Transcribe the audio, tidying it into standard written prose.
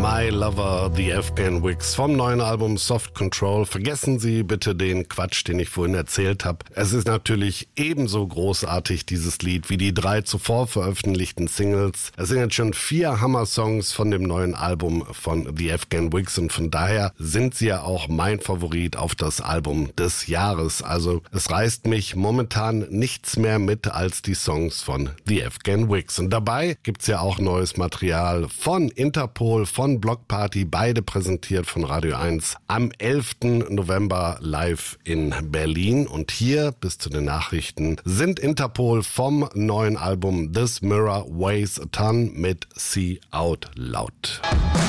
My Lover, The Afghan Wigs vom neuen Album Soft Control. Vergessen Sie bitte den Quatsch, den ich vorhin erzählt habe. Es ist natürlich ebenso großartig, dieses Lied, wie die 3 zuvor veröffentlichten Singles. Es sind jetzt schon 4 Hammer-Songs von dem neuen Album von The Afghan Wigs und von daher sind sie ja auch mein Favorit auf das Album des Jahres. Also es reißt mich momentan nichts mehr mit als die Songs von The Afghan Wigs. Und dabei gibt's ja auch neues Material von Interpol, von Block Party, beide präsentiert von Radio 1 am 11. November live in Berlin. Und hier bis zu den Nachrichten sind Interpol vom neuen Album This Mirror Weighs a Ton mit See Out Loud.